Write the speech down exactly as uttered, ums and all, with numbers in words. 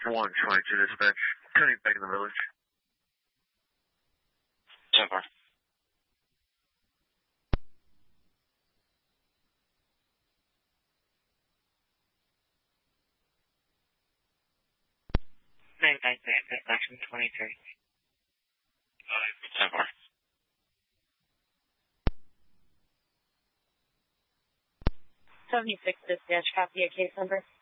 one twenty-two dispatch. Turning back in the village. ten four. nine nine six, section twenty-three. ten four. seventy-six dispatch, copy a case number.